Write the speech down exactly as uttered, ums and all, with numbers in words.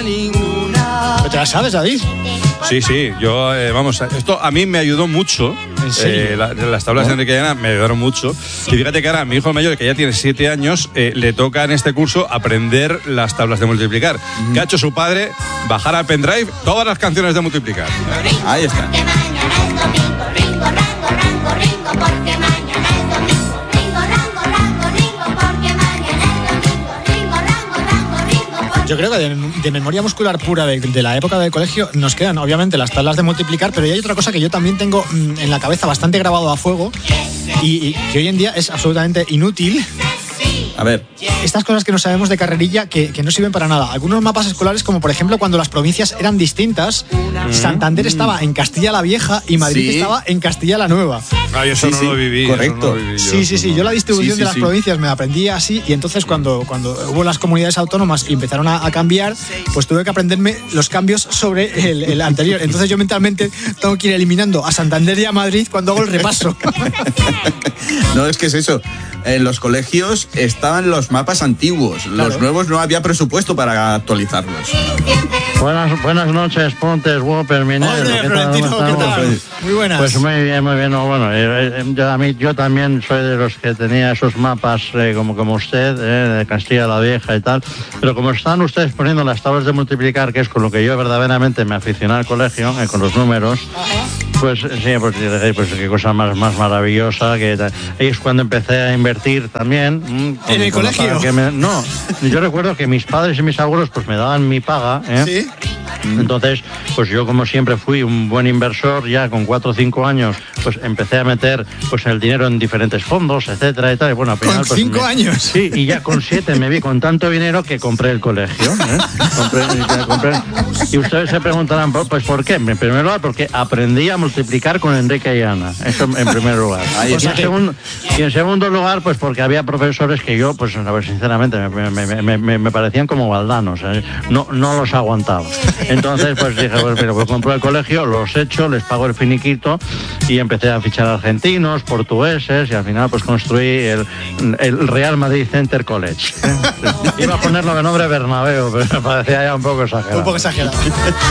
ninguna. ¿Te la sabes, David? Sí, sí, yo, eh, vamos, esto a mí me ayudó mucho. ¿En serio? Eh, la, las tablas de Enrique y Ana me ayudaron mucho. Y fíjate que ahora mi hijo mayor, que ya tiene siete años, eh, le toca en este curso aprender las tablas de multiplicar. Mm. ¿Qué ha hecho su padre? Bajar al pendrive todas las canciones de multiplicar. Ahí está. Porque mañana es domingo, ringo, rango, rango, ringo, porque mañana es domingo. Ringo, rango, rango, ringo, porque mañana es domingo. Ringo, rango, rango, ringo, porque... Yo creo que de, de memoria muscular pura de, de la época del colegio nos quedan obviamente las tablas de multiplicar, pero hay otra cosa que yo también tengo mmm, en la cabeza bastante grabado a fuego y, y que hoy en día es absolutamente inútil. A ver. Estas cosas que no sabemos de carrerilla que, que no sirven para nada. Algunos mapas escolares, como por ejemplo cuando las provincias eran distintas, mm. Santander estaba en Castilla la Vieja y Madrid sí. estaba en Castilla la Nueva. Ah, yo eso sí, no sí. lo viví. Correcto. No lo viví yo, sí, sí, sí. no. Yo la distribución sí, sí, de las sí. provincias me la aprendí así y entonces cuando, cuando hubo las comunidades autónomas y empezaron a, a cambiar, pues tuve que aprenderme los cambios sobre el, el anterior. Entonces yo mentalmente tengo que ir eliminando a Santander y a Madrid cuando hago el repaso. No, es que es eso. En los colegios estaban los mapas antiguos. Claro. Los nuevos no había presupuesto para actualizarlos. Buenas, buenas noches, Pontes, Whopper, Minero. Oye, ¿Qué Florentino, tal? ¿qué tal? Muy buenas. Pues muy bien, muy bien. No, bueno, eh, yo, a mí, yo también soy de los que tenía esos mapas eh, como, como usted, eh, de Castilla la Vieja y tal. Pero como están ustedes poniendo las tablas de multiplicar, que es con lo que yo verdaderamente me aficioné al colegio, eh, con los números, pues sí, pues, pues qué cosa más, más maravillosa. Que ahí es cuando empecé a invertir también. ¿En con, el con colegio? Que me, no, yo recuerdo que mis padres y mis abuelos pues me daban mi paga, ¿eh? ¿Sí? Entonces, pues yo como siempre fui un buen inversor, ya con cuatro o cinco años, pues empecé a meter pues el dinero en diferentes fondos, etcétera y tal. Y bueno, al final, ¿Con pues, cinco me, años? Sí, y ya con siete me vi con tanto dinero que compré el colegio. ¿eh? Compré, compré, y ustedes se preguntarán, pues ¿por qué? En primer lugar, porque aprendí a multiplicar con Enrique y Ana. Eso en primer lugar. Ahí y, en segundo, y en segundo lugar, pues porque había profesores que yo, pues a ver, sinceramente, me, me, me, me, me parecían como baldanos. ¿eh? No, no los aguantaba. Entonces, pues dije, pues mira, pues compro el colegio, los echo, les pago el finiquito y empecé a fichar argentinos, portugueses y al final pues construí el, el Real Madrid Center College. Iba a ponerlo de nombre Bernabéu, pero me parecía ya un poco exagerado. Un poco exagerado.